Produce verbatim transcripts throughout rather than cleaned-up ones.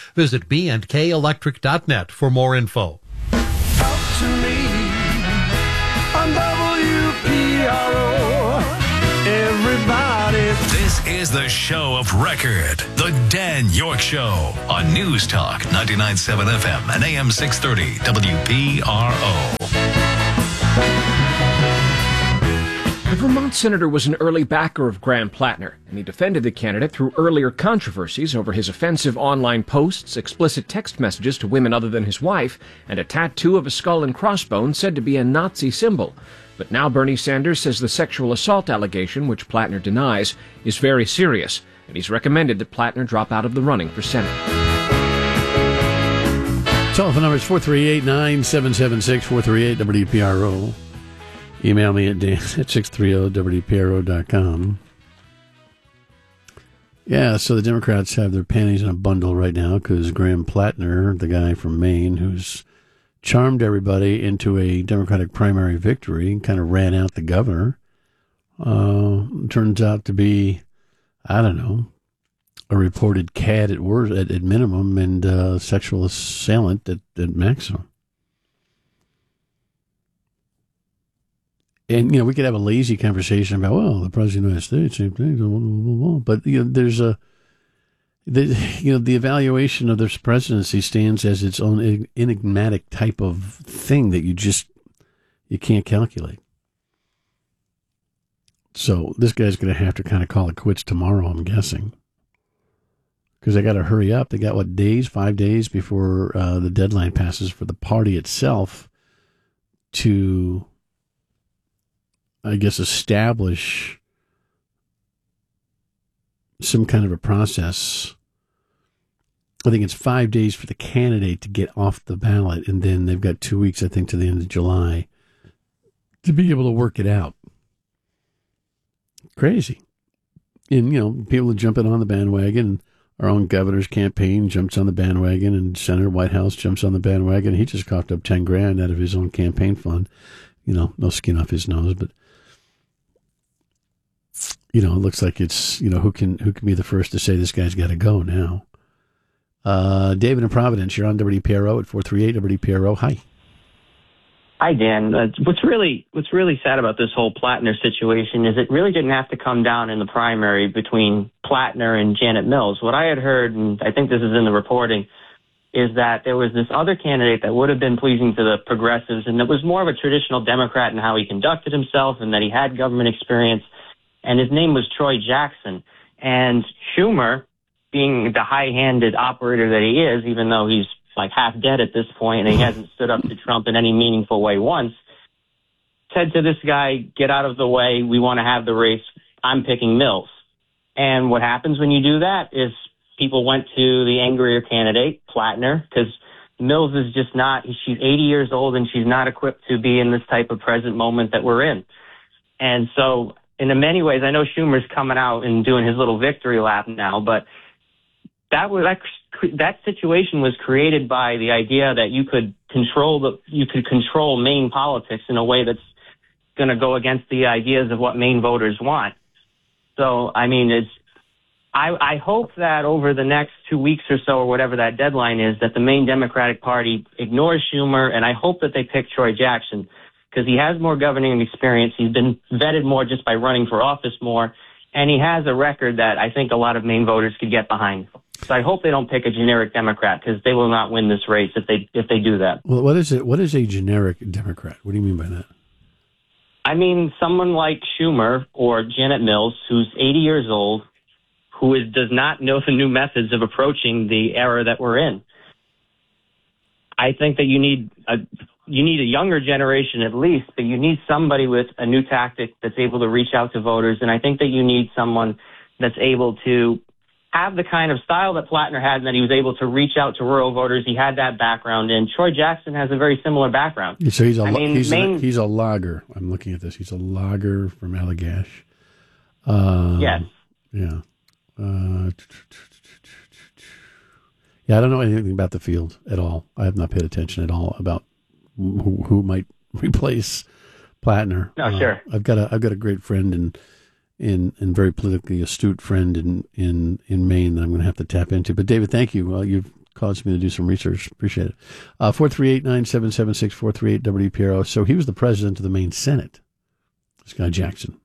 Visit b and k electric dot net for more info. Talk to me on W P R O. Everybody. This is the show of record, The Dan York Show, on News Talk ninety-nine point seven F M and A M six thirty W P R O. The Vermont senator was an early backer of Graham Plattner, and he defended the candidate through earlier controversies over his offensive online posts, explicit text messages to women other than his wife, and a tattoo of a skull and crossbones said to be a Nazi symbol. But now Bernie Sanders says the sexual assault allegation, which Plattner denies, is very serious, and he's recommended that Plattner drop out of the running for Senate. Telephone number is four three eight, nine seven seven six, four three eight W P R O. Email me at dan at six thirty W P R O dot com. Yeah, so the Democrats have their panties in a bundle right now because Graham Plattner, the guy from Maine who's charmed everybody into a Democratic primary victory and kind of ran out the governor, uh, turns out to be, I don't know, a reported cad at worst, at, at minimum, and uh, sexual assailant at, at maximum. And, you know, we could have a lazy conversation about, well, the President of the United States, same thing, blah, blah, blah, blah. But, you know, there's a, the, you know, the evaluation of this presidency stands as its own enigmatic type of thing that you just, you can't calculate. So this guy's going to have to kind of call it quits tomorrow, I'm guessing. Because they got to hurry up. They got, what, days, five days before uh, the deadline passes for the party itself to, I guess, establish some kind of a process. I think it's five days for the candidate to get off the ballot, and then they've got two weeks, I think, to the end of July to be able to work it out. Crazy. And, you know, people are jumping on the bandwagon. Our own governor's campaign jumps on the bandwagon, and Senator Whitehouse jumps on the bandwagon. He just coughed up ten grand out of his own campaign fund. You know, no skin off his nose, but you know, it looks like it's, you know, who can who can be the first to say this guy's got to go now. Uh, David in Providence, you're on W P R O at four three eight W P R O. Hi. Hi, Dan. Uh, what's really what's really sad about this whole Plattner situation is it really didn't have to come down in the primary between Plattner and Janet Mills. What I had heard, and I think this is in the reporting, is that there was this other candidate that would have been pleasing to the progressives, and it was more of a traditional Democrat in how he conducted himself and that he had government experience, and his name was Troy Jackson. And Schumer, being the high-handed operator that he is, even though he's like half dead at this point and he hasn't stood up to Trump in any meaningful way once, said to this guy, get out of the way, we want to have the race, I'm picking Mills. And what happens when you do that is people went to the angrier candidate, Plattner, because Mills is just not, she's eighty years old and she's not equipped to be in this type of present moment that we're in. And so in many ways, I know Schumer's coming out and doing his little victory lap now, but that was, that, that situation was created by the idea that you could control the, you could control Maine politics in a way that's going to go against the ideas of what Maine voters want. So, I mean, it's, I, I hope that over the next two weeks or so, or whatever that deadline is, that the Maine Democratic Party ignores Schumer, and I hope that they pick Troy Jackson because he has more governing experience. He's been vetted more just by running for office more, and he has a record that I think a lot of Maine voters could get behind. So I hope they don't pick a generic Democrat because they will not win this race if they if they do that. Well, what is it? What is a generic Democrat? What do you mean by that? I mean someone like Schumer or Janet Mills, who's eighty years old, who is, does not know the new methods of approaching the era that we're in. I think that you need a you need a younger generation at least, but you need somebody with a new tactic that's able to reach out to voters, and I think that you need someone that's able to have the kind of style that Plattner had and that he was able to reach out to rural voters. He had that background, and Troy Jackson has a very similar background. So he's a, I mean, he's, Maine, a he's a logger. I'm looking at this. He's a logger from Allagash. Uh, yes. Yeah. Uh, yeah, I don't know anything about the field at all. I have not paid attention at all about who, who might replace Plattner. No, uh, sure. I've got a I've got a great friend and in and very politically astute friend in, in, in Maine that I'm going to have to tap into. But David, thank you. Well, you've caused me to do some research. Appreciate it. Uh, four three eight, nine seven seven six, four three eight W P R O. So he was the president of the Maine Senate, this guy Jackson.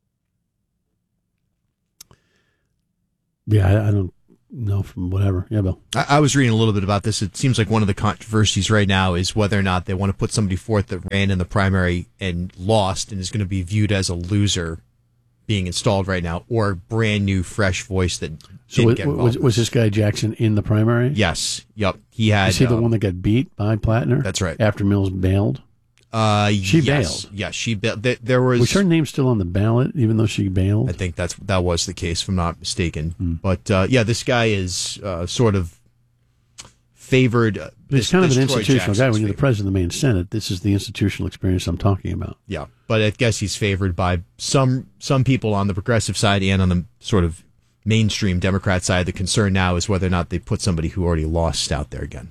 Yeah, I, I don't know from whatever. Yeah, Bill. I, I was reading a little bit about this. It seems like one of the controversies right now is whether or not they want to put somebody forth that ran in the primary and lost and is going to be viewed as a loser being installed right now, or a brand new, fresh voice that so didn't was, get was, was this guy Jackson in the primary? Yes. Yep. He had. Is he the uh, one that got beat by Plattner? That's right. After Mills bailed? Uh, she yes. bailed. Yes, she bailed. There, there was. Was her name still on the ballot, even though she bailed? I think that's that was the case, if I'm not mistaken. Hmm. But uh, yeah, this guy is uh, sort of favored. Uh, But he's this- kind of this an Troy institutional guy. Jackson's When you're the favored. president of the Maine Senate, this is the institutional experience I'm talking about. Yeah, but I guess he's favored by some some people on the progressive side and on the sort of mainstream Democrat side. The concern now is whether or not they put somebody who already lost out there again.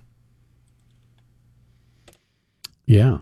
Yeah.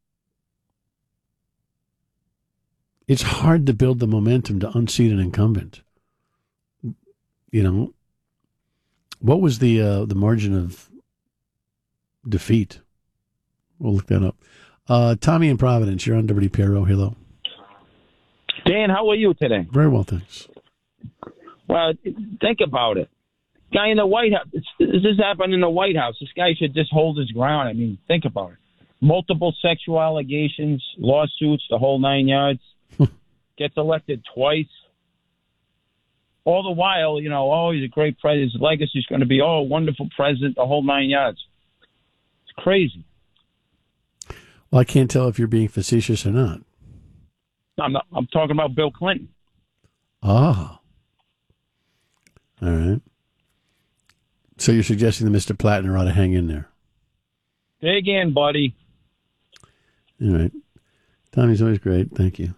It's hard to build the momentum to unseat an incumbent. You know, what was the uh, the margin of defeat? We'll look that up. Uh, Tommy in Providence, you're on W P R O. Hello. Dan, how are you today? Very well, thanks. Well, think about it. Guy in the White House. It's, this happened in the White House. This guy should just hold his ground. I mean, think about it. Multiple sexual allegations, lawsuits, the whole nine yards. Gets elected twice. All the while, you know, oh, he's a great president. His legacy is going to be, oh, wonderful president, the whole nine yards. It's crazy. Well, I can't tell if you're being facetious or not. I'm not, I'm talking about Bill Clinton. Ah. All right. So you're suggesting that Mister Plattner ought to hang in there. Dig in, buddy. All right. Tommy's always great. Thank you.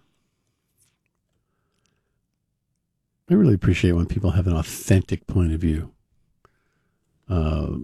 I really appreciate when people have an authentic point of view. Uh,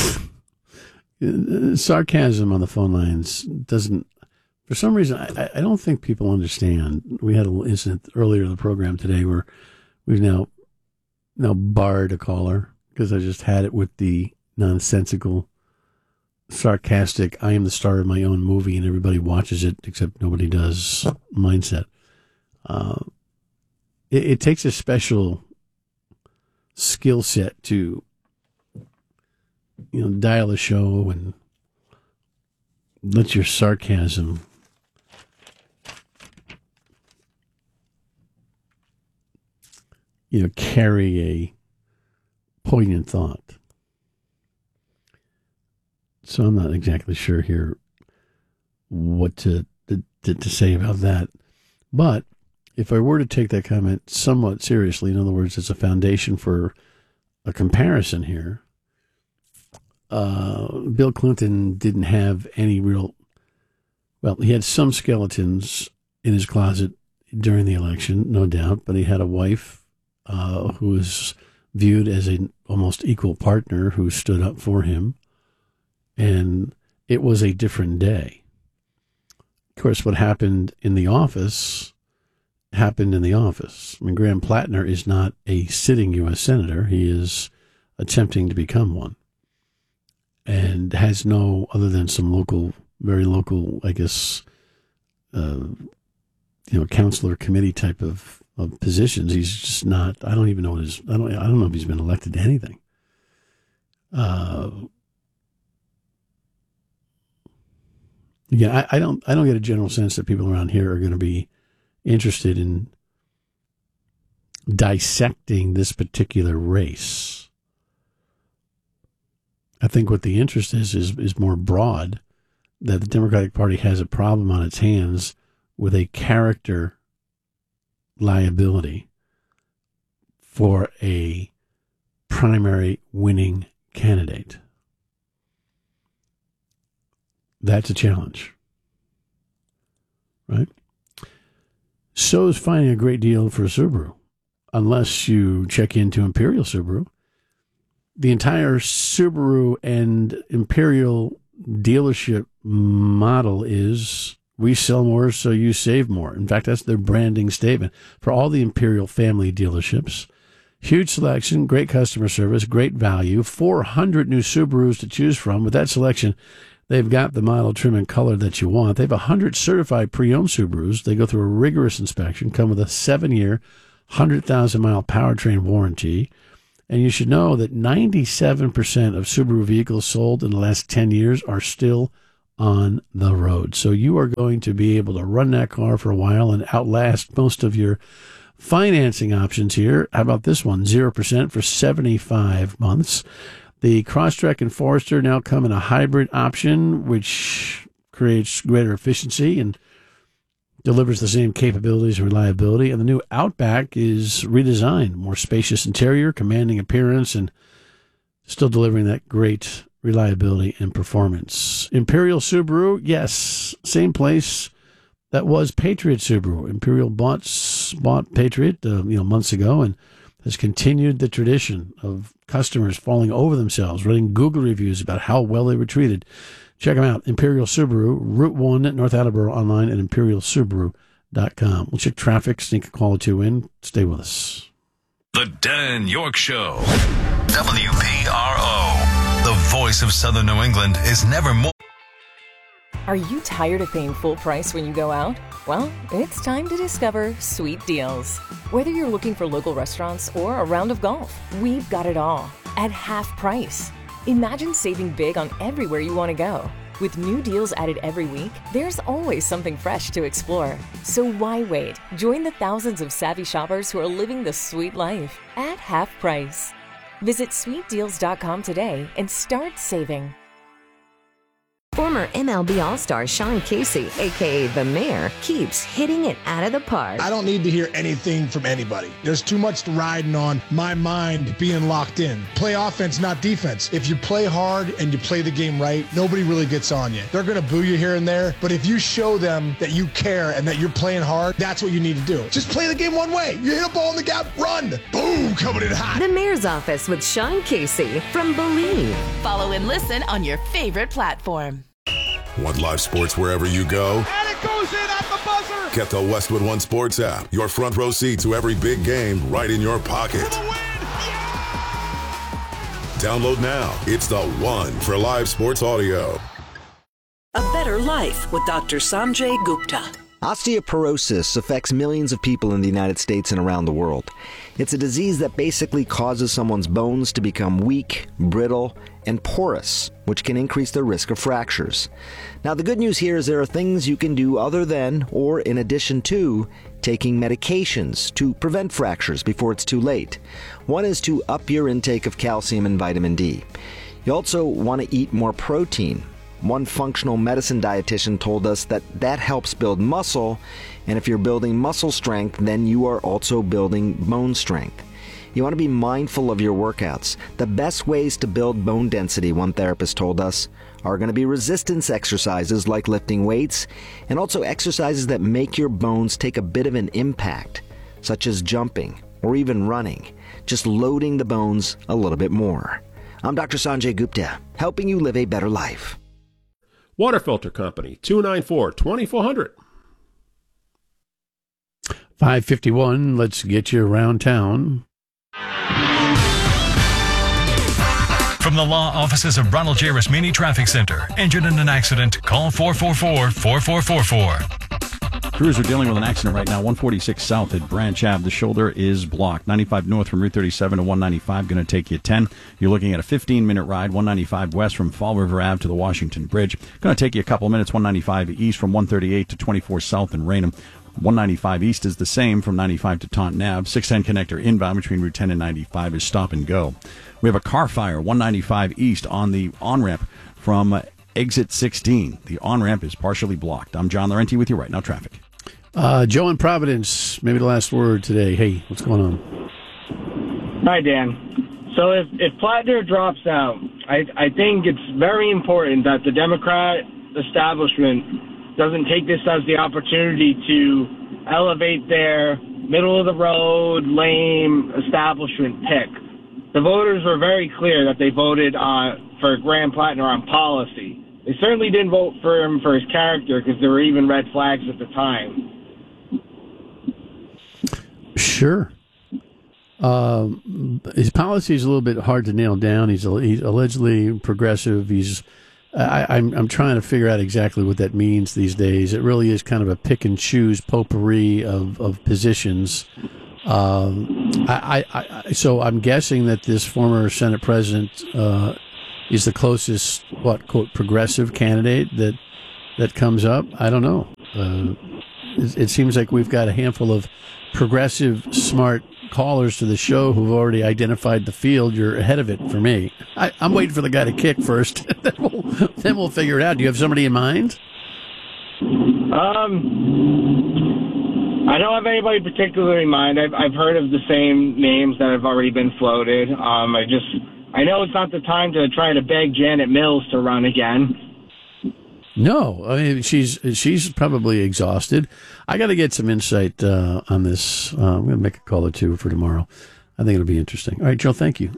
sarcasm on the phone lines doesn't, for some reason, I, I don't think people understand. We had a little incident earlier in the program today where we've now, now barred a caller because I just had it with the nonsensical, sarcastic, I am the star of my own movie and everybody watches it except nobody does mindset. Uh, it, it takes a special skill set to, you know, dial a show and let your sarcasm you know, carry a poignant thought. So I'm not exactly sure here what to, to to say about that. But if I were to take that comment somewhat seriously, in other words, it's a foundation for a comparison here, uh, Bill Clinton didn't have any real, well, he had some skeletons in his closet during the election, no doubt, but he had a wife uh, who was viewed as an almost equal partner who stood up for him. And it was a different day. Of course, what happened in the office happened in the office. I mean, Graham Plattner is not a sitting U S senator. He is attempting to become one. And has no, other than some local, very local, I guess, uh, you know, counselor committee type of, of positions. He's just not, I don't even know what his, I don't, I don't know if he's been elected to anything. Uh, Yeah, I, I don't. I don't get a general sense that people around here are going to be interested in dissecting this particular race. I think what the interest is is is more broad. That the Democratic Party has a problem on its hands with a character liability for a primary winning candidate. That's a challenge, right? So is finding a great deal for a Subaru, unless you check into Imperial Subaru. The entire Subaru and Imperial dealership model is we sell more so you save more. In fact, that's their branding statement. For all the Imperial family dealerships, Huge selection, great customer service, great value, four hundred new Subarus to choose from. With that selection, they've got the model, trim, and color that you want. They have one hundred certified pre-owned Subarus. They go through a rigorous inspection, come with a seven-year, one hundred thousand mile powertrain warranty. And you should know that ninety-seven percent of Subaru vehicles sold in the last ten years are still on the road. So you are going to be able to run that car for a while and outlast most of your financing options here. How about this one? zero percent for seventy-five months. The Crosstrek and Forester now come in a hybrid option, which creates greater efficiency and delivers the same capabilities and reliability. And the new Outback is redesigned, more spacious interior, commanding appearance, and still delivering that great reliability and performance. Imperial Subaru, yes, same place that was Patriot Subaru. Imperial bought, bought Patriot uh, you know, months ago and has continued the tradition of customers falling over themselves, writing Google reviews about how well they were treated. Check them out, Imperial Subaru, Route one, North Attleboro, online at imperial subaru dot com. We'll check traffic, sneak a call or two in. Stay with us. The Dan York Show. W P R O. The voice of Southern New England is never more. Are you tired of paying full price when you go out? Well, it's time to discover Sweet Deals. Whether you're looking for local restaurants or a round of golf, we've got it all at half price. Imagine saving big on everywhere you want to go. With new deals added every week, there's always something fresh to explore. So why wait? Join the thousands of savvy shoppers who are living the sweet life at half price. Visit sweet deals dot com today and start saving. Former M L B All-Star Sean Casey, a k a. The Mayor, keeps hitting it out of the park. I don't need to hear anything from anybody. There's too much riding on my mind being locked in. Play offense, not defense. If you play hard and you play the game right, nobody really gets on you. They're going to boo you here and there, but if you show them that you care and that you're playing hard, that's what you need to do. Just play the game one way. You hit a ball in the gap, run. Boom, coming in hot. The Mayor's Office with Sean Casey from Believe. Follow and listen on your favorite platform. Want live sports wherever you go? And it goes in at the buzzer. Get the Westwood One Sports app. Your front row seat to every big game right in your pocket. Download now. It's the one for live sports audio. A better life with Doctor Sanjay Gupta. Osteoporosis affects millions of people in the United States and around the world. It's a disease that basically causes someone's bones to become weak, brittle, and porous, which can increase their risk of fractures. Now, the good news here is there are things you can do other than, or in addition to, taking medications to prevent fractures before it's too late. One is to up your intake of calcium and vitamin D. You also want to eat more protein. One functional medicine dietitian told us that that helps build muscle, and if you're building muscle strength, then you are also building bone strength. You want to be mindful of your workouts. The best ways to build bone density, one therapist told us, are going to be resistance exercises like lifting weights, and also exercises that make your bones take a bit of an impact, such as jumping or even running, just loading the bones a little bit more. I'm Doctor Sanjay Gupta, helping you live a better life. Water Filter Company, two nine four, two four zero zero. five fifty-one, let's get you around town. From the law offices of Ronald J. Rasmini Traffic Center. Injured in an accident? Call four four four, four four four four. Crews are dealing with an accident right now. one forty-six south at Branch Ave. The shoulder is blocked. ninety-five north from Route thirty-seven to one ninety-five. Going to take you ten. You're looking at a fifteen-minute ride. one ninety-five west from Fall River Ave to the Washington Bridge. Going to take you a couple minutes. one ninety-five east from one thirty-eight to twenty-four south in Raynham. one ninety-five east is the same from ninety-five to Taunton Ave. six ten connector inbound between Route ten and ninety-five is stop and go. We have a car fire one ninety-five east on the on-ramp from exit sixteen. The on-ramp is partially blocked. I'm John Laurenti with you right now. Traffic. Uh, Joe in Providence, maybe the last word today. Hey, what's going on? Hi, Dan. So if, if Plattner drops out, I, I think it's very important that the Democrat establishment doesn't take this as the opportunity to elevate their middle-of-the-road, lame establishment pick. The voters were very clear that they voted on, for Graham Plattner on policy. They certainly didn't vote for him for his character because there were even red flags at the time. Sure. Um, his policy is a little bit hard to nail down. He's, he's allegedly progressive. He's I, I'm I'm trying to figure out exactly what that means these days. It really is kind of a pick and choose potpourri of of positions. Um, I, I, I so I'm guessing that this former Senate president uh, is the closest what quote progressive candidate that that comes up. I don't know. Uh, it, it seems like we've got a handful of progressive, smart callers to the show who've already identified the field. You're ahead of it for me. I, I'm waiting for the guy to kick first. then, we'll, then we'll figure it out. Do you have somebody in mind? Um, I don't have anybody particularly in mind. I've, I've heard of the same names that have already been floated. Um, I just, I know it's not the time to try to beg Janet Mills to run again. No, I mean she's she's probably exhausted. I got to get some insight uh, on this. Uh, I'm going to make a call or two for tomorrow. I think it'll be interesting. All right, Joe, thank you.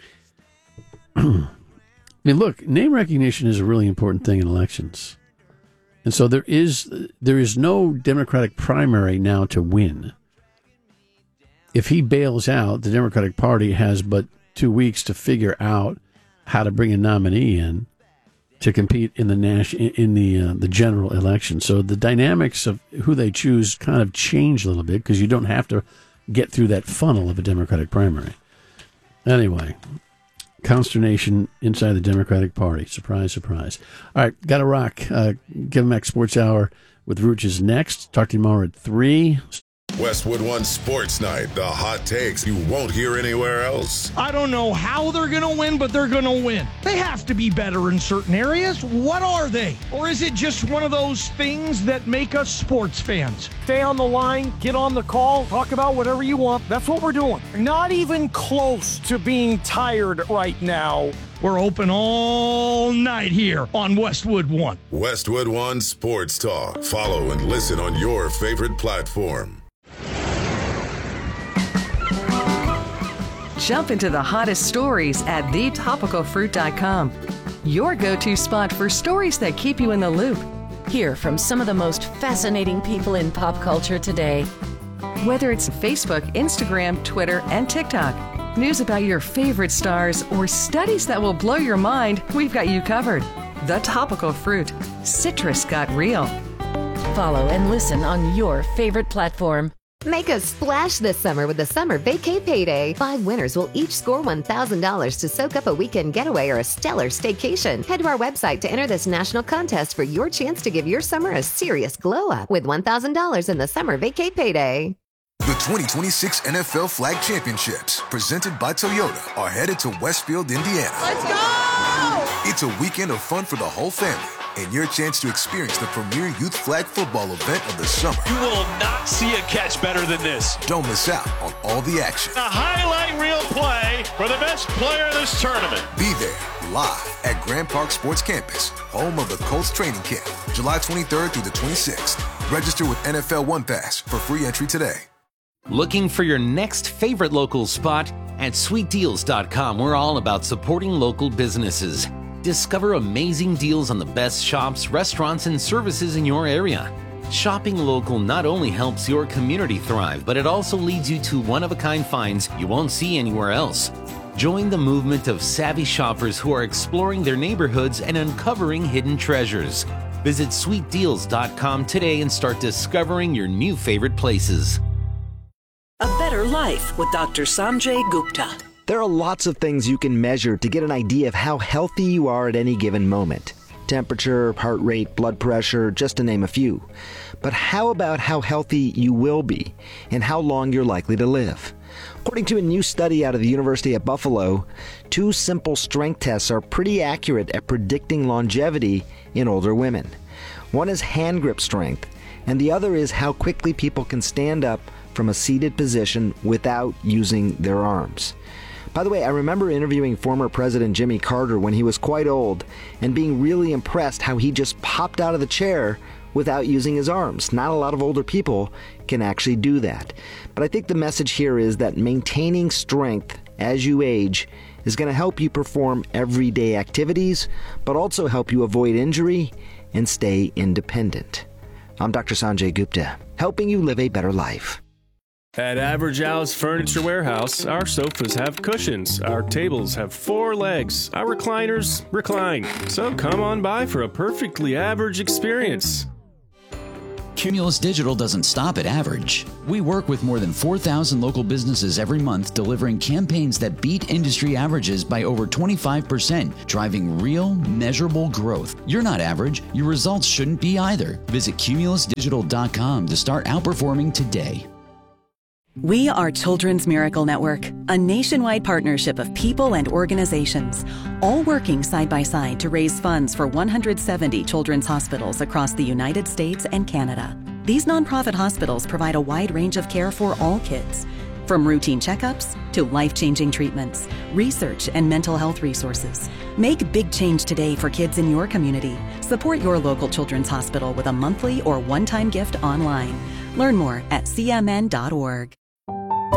I mean, look, name recognition is a really important thing in elections, and so there is there is no Democratic primary now to win. If he bails out, the Democratic Party has but two weeks to figure out how to bring a nominee in to compete in the Nash in the uh, the general election. So the dynamics of who they choose kind of change a little bit because you don't have to get through that funnel of a Democratic primary. Anyway, consternation inside the Democratic Party. Surprise, surprise. All right, got to rock. Uh, Give 'em Back Sports Hour with Rooch is next. Talk to you tomorrow at three. Westwood One Sports Night, the hot takes you won't hear anywhere else. I don't know how they're going to win, but they're going to win. They have to be better in certain areas. What are they? Or is it just one of those things that make us sports fans? Stay on the line, get on the call, talk about whatever you want. That's what we're doing. Not even close to being tired right now. We're open all night here on Westwood One. Westwood One Sports Talk. Follow and listen on your favorite platform. Jump into the hottest stories at the topical fruit dot com. Your go-to spot for stories that keep you in the loop. Hear from some of the most fascinating people in pop culture today. Whether it's Facebook, Instagram, Twitter, and TikTok, news about your favorite stars, or studies that will blow your mind, we've got you covered. The Topical Fruit. Citrus got real. Follow and listen on your favorite platform. Make a splash this summer with the Summer Vacay Payday. Five winners will each score one thousand dollars to soak up a weekend getaway or a stellar staycation. Head to our website to enter this national contest for your chance to give your summer a serious glow-up with one thousand dollars in the Summer Vacay Payday. The twenty twenty-six N F L Flag Championships, presented by Toyota, are headed to Westfield, Indiana. Let's go! It's a weekend of fun for the whole family and your chance to experience the premier youth flag football event of the summer. You will not see a catch better than this. Don't miss out on all the action. A highlight reel play for the best player in this tournament. Be there live at Grand Park Sports Campus, home of the Colts training camp, July twenty-third through the twenty-sixth. Register with N F L One Pass for free entry today. Looking for your next favorite local spot? At sweet deals dot com, we're all about supporting local businesses. Discover amazing deals on the best shops, restaurants, and services in your area. Shopping local not only helps your community thrive, but it also leads you to one-of-a-kind finds you won't see anywhere else. Join the movement of savvy shoppers who are exploring their neighborhoods and uncovering hidden treasures. Visit sweet deals dot com today and start discovering your new favorite places. A Better Life with Doctor Sanjay Gupta. There are lots of things you can measure to get an idea of how healthy you are at any given moment. Temperature, heart rate, blood pressure, just to name a few. But how about how healthy you will be and how long you're likely to live? According to a new study out of the University of Buffalo, two simple strength tests are pretty accurate at predicting longevity in older women. One is hand grip strength, and the other is how quickly people can stand up from a seated position without using their arms. By the way, I remember interviewing former President Jimmy Carter when he was quite old and being really impressed how he just popped out of the chair without using his arms. Not a lot of older people can actually do that. But I think the message here is that maintaining strength as you age is going to help you perform everyday activities, but also help you avoid injury and stay independent. I'm Doctor Sanjay Gupta, helping you live a better life. At Average Al's Furniture Warehouse, our sofas have cushions, our tables have four legs, our recliners recline. So come on by for a perfectly average experience. Cumulus Digital doesn't stop at average. We work with more than four thousand local businesses every month, delivering campaigns that beat industry averages by over twenty-five percent, driving real, measurable growth. You're not average. Your results shouldn't be either. Visit cumulus digital dot com to start outperforming today. We are Children's Miracle Network, a nationwide partnership of people and organizations, all working side by side to raise funds for one hundred seventy children's hospitals across the United States and Canada. These nonprofit hospitals provide a wide range of care for all kids, from routine checkups to life-changing treatments, research, and mental health resources. Make big change today for kids in your community. Support your local children's hospital with a monthly or one-time gift online. Learn more at c m n dot org.